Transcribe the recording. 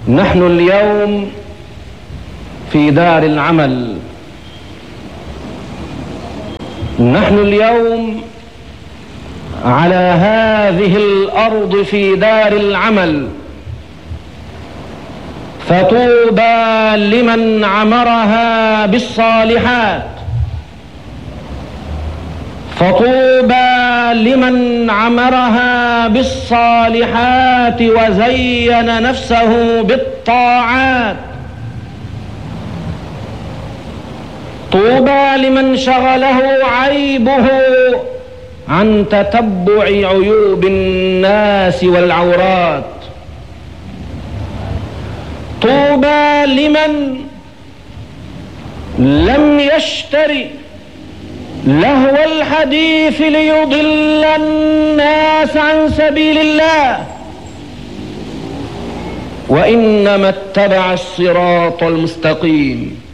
نحن اليوم في دار العمل. نحن اليوم على هذه الأرض في دار العمل، فطوبى لمن عمرها بالصالحات، فطوبى لمن عمرها بالصالحات وزين نفسه بالطاعات، طوبى لمن شغله عيبه عن تتبع عيوب الناس والعورات، طوبى لمن لم يشتري لهو الحديث ليضل الناس عن سبيل الله، وإنما اتبع الصراط المستقيم.